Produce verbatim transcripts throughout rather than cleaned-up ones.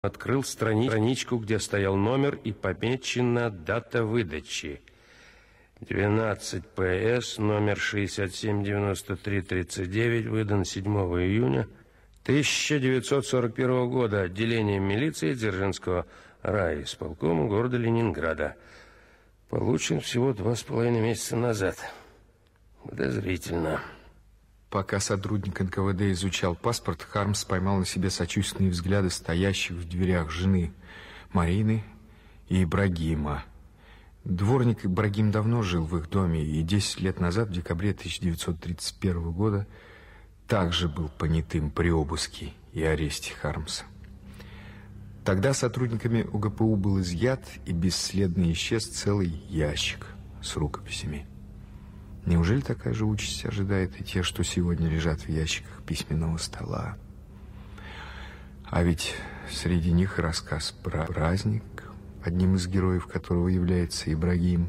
Открыл страни... страничку, где стоял номер и помечена дата выдачи. двенадцать ПС, номер шестьдесят семь девяносто три тридцать девять, выдан седьмого июня тысяча девятьсот сорок первого года отделением милиции Дзержинского райисполкома города Ленинграда. Получен всего два с половиной месяца назад. Подозрительно. Пока сотрудник эн ка вэ дэ изучал паспорт, Хармс поймал на себе сочувственные взгляды стоящих в дверях жены Марины и Ибрагима. Дворник Ибрагим давно жил в их доме, и десять лет назад, в декабре тысяча девятьсот тридцать первого года, также был понятым при обыске и аресте Хармса. Тогда сотрудниками у гэ пэ у был изъят и бесследно исчез целый ящик с рукописями. Неужели такая же участь ожидает и тех, что сегодня лежат в ящиках письменного стола? А ведь среди них рассказ про праздник, одним из героев которого является Ибрагим.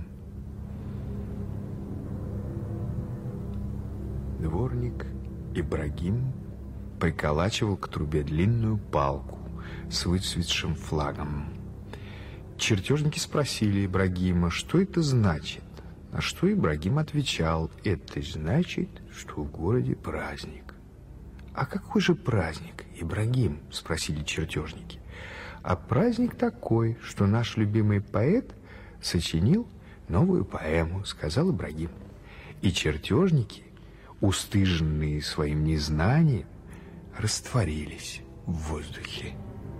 Дворник Ибрагим приколачивал к трубе длинную палку с выцветшим флагом. Чертежники спросили Ибрагима, что это значит. На что Ибрагим отвечал: это значит, что в городе праздник. А какой же праздник, Ибрагим? Спросили чертежники. А праздник такой, что наш любимый поэт сочинил новую поэму, сказал Ибрагим. И чертежники, устыженные своим незнанием, растворились в воздухе.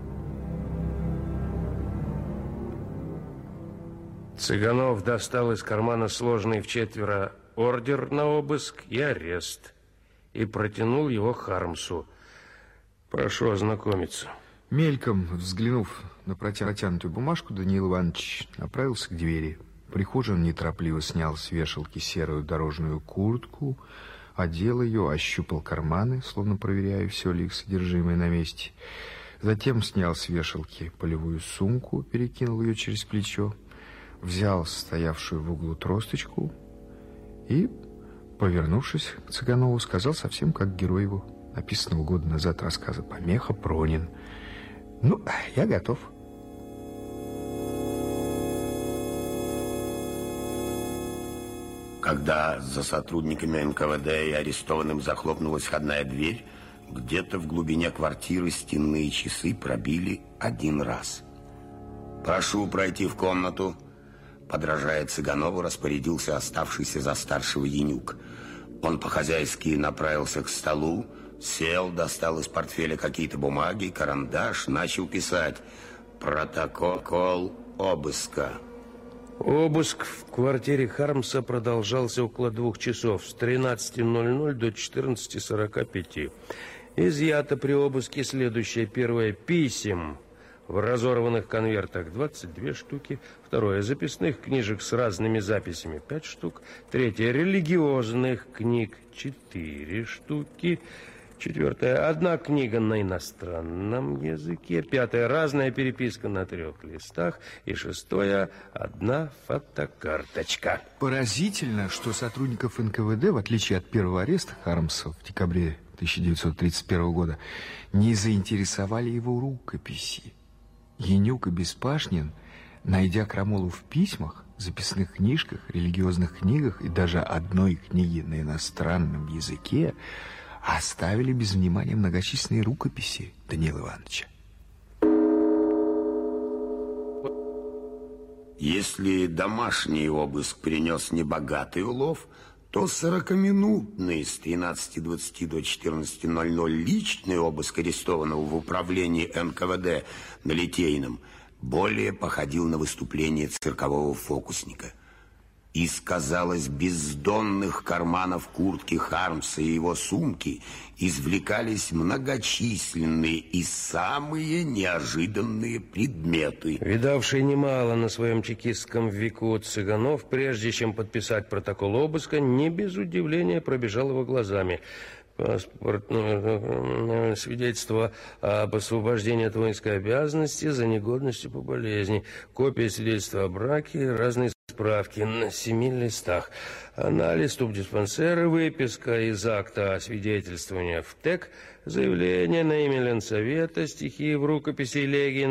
Цыганов достал из кармана сложный вчетверо ордер на обыск и арест и протянул его Хармсу. Прошу ознакомиться. Мельком взглянув на протянутую бумажку, Даниил Иванович направился к двери. В прихожей он неторопливо снял с вешалки серую дорожную куртку, одел ее, ощупал карманы, словно проверяя, все ли их содержимое на месте. Затем снял с вешалки полевую сумку, перекинул ее через плечо, взял стоявшую в углу тросточку и, повернувшись к Цыганову, сказал совсем как герой его написанного года назад рассказа «Помеха» Пронин: «Ну, я готов». Когда за сотрудниками эн ка вэ дэ и арестованным захлопнулась входная дверь, где-то в глубине квартиры стенные часы пробили один раз. «Прошу пройти в комнату», — подражая Цыганову, распорядился оставшийся за старшего Янюк. Он по-хозяйски направился к столу, сел, достал из портфеля какие-то бумаги, карандаш, начал писать «Протокол обыска». Обыск в квартире Хармса продолжался около двух часов, с тринадцати ноль-ноль до четырнадцати сорока пяти. Изъято при обыске следующее: первое — писем в разорванных конвертах двадцать две штуки, второе — записных книжек с разными записями пять штук, третье — религиозных книг четыре штуки, четвертое — одна книга на иностранном языке, пятое — разная переписка на трех листах, и шестое — одна фотокарточка. Поразительно, что сотрудников эн ка вэ дэ, в отличие от первого ареста Хармса в декабре тысяча девятьсот тридцать первого года, не заинтересовали его рукописи. Янюк и Беспашнин, найдя крамолу в письмах, записных книжках, религиозных книгах и даже одной книге на иностранном языке, оставили без внимания многочисленные рукописи Даниила Ивановича. Если домашний обыск принес небогатый улов, то сорокаминутный с тринадцати двадцати до четырнадцати ноль-ноль личный обыск арестованного в управлении эн ка вэ дэ на Литейном более походил на выступление циркового фокусника. Из, казалось, бездонных карманов куртки Хармса и его сумки извлекались многочисленные и самые неожиданные предметы. Видавший немало на своем чекистском веку Цыганов, прежде чем подписать протокол обыска, не без удивления пробежал его глазами. Паспорт, свидетельство об освобождении от воинской обязанности за негодностью по болезни, копия свидетельства о браке, разные Справки на семи листах. Анализ тубдиспансера, выписка из акта освидетельствования в ТЭК, заявление на имя Ленсовета, стихи в рукописи элегии